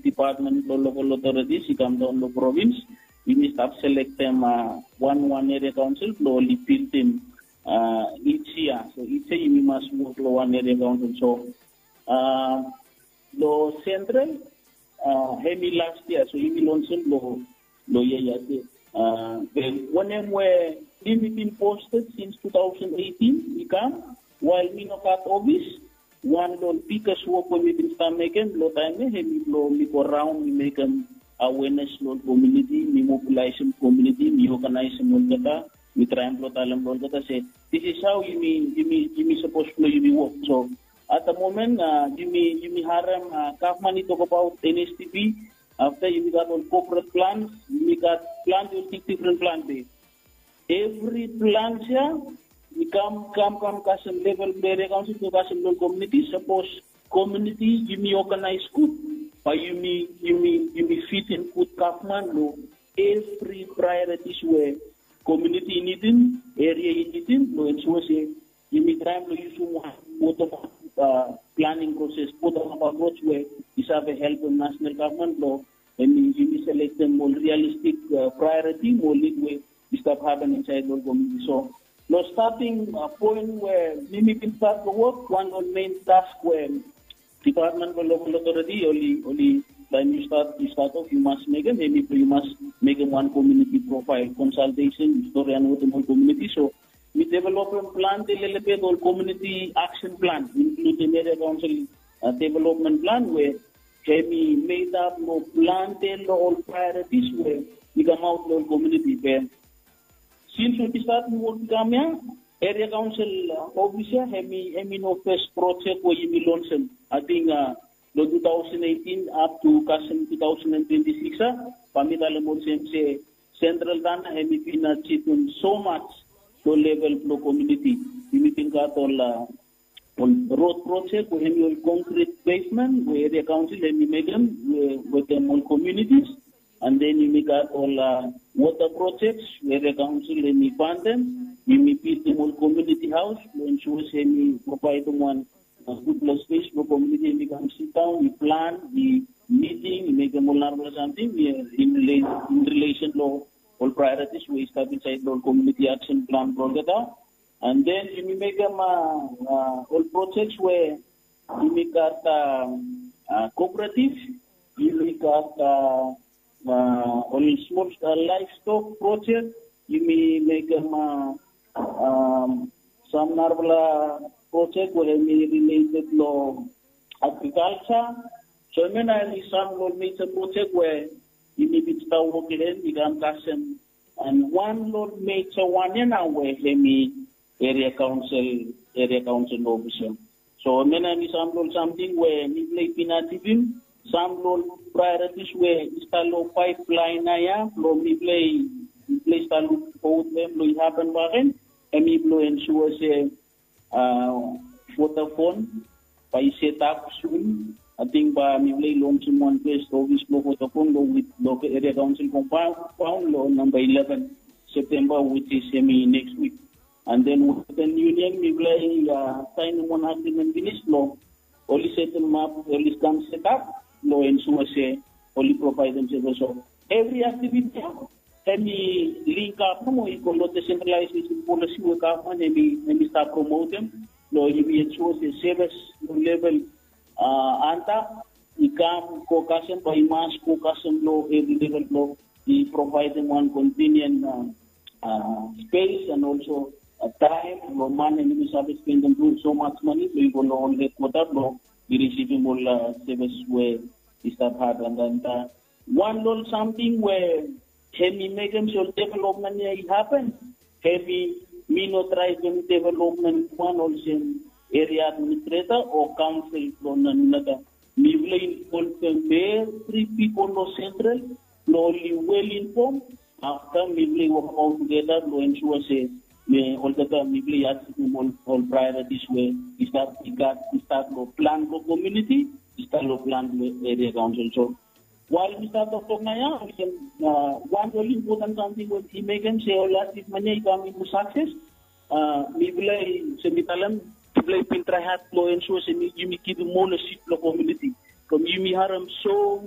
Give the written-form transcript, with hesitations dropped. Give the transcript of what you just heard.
department lo local authorities, ikam down lo province, we start select them one area council, lo build them each year. So each year we must work lo one area council. So lo central, heavy last year, so we also lo year. When we been posted since 2018, we come while we not at office. One lo biggest work we been start making lo time we go around, we make an awareness lo community, we mobilization community, we organize multata, we try and plot alam multata say this is how you supposed to work. So at the moment you haram Kaufman talk about NSTP. After you got all corporate plans, you got plans, you take different plans there. Every plan here, we come custom level area council to custom level community. Suppose community you may organize good, or you may fit in good Kaufman. Every priorities where community needing, area needing, no ensure say you may try to use one planning process, put on approach where you have a help of national government law, and you select them more realistic priority, more lead way you start happening inside the community. So, no starting point where we can start the work, one of the main task where department or local authority only time you start off, you must make it, maybe you must make a one community profile consultation, historian with the whole community. So, we develop a plan, the whole community action plan, including area council development plan, where we made up no plan, tell all priorities where we come out the community. Where since we start work area council officer, we no first project where you launch them. I think 2018 up to 2026, Pamita say Central Dana, we been achieving so much. Level flow community. We think that all road project, we have all concrete basement, where area council and we make them with them all communities, and then you make that all water projects, where area council and we fund them. We build them all community house, we ensure we provide them one good space for community. We can sit down, we plan, we meeting, we make them all normal something. We are in relation to all priorities, we start inside the community action plan project, and then we make them all projects where we make that cooperative, we make that all small livestock project, you may make them some narvala project where we related to agriculture. So many some major project where you need to start working in, become custom, and one Lord major one in our way, area council officer. So many some something where we play pinativim, some Lord priorities where install pipeline aya, we play install both them, we happen back and we play ensure say water phone by set up soon. I think by we launching one place office phone with local area council compound law number 11 September, which is next week. And then with the union, we play sign one agreement finish law. Only set them up, only come set up, law and so say, only provide them service. So every activity, any link up, no, you call the centralization policy work up and we start promoting. Law, you be ensure the service level. Anta, ikam kokasem by mass kokasem law every level law. We provide them one convenient space and also time. No man and we have spend them do so much money. We go on the quota law. We receive more service where we start hard and then one law something where heavy make them so development happen. Heavy me not try them development one also. Area administrator or council from another. We will inform every people no central, only well informed. After we will work all together to ensure say all the time we will ask all priorities where we start to plan for community, we start to plan for area council. So while we start to talk now, we can one really important something when he make them say all last if money come into success. We will say play pintrahat lo ensure you may keep more seat lo community. From you haram so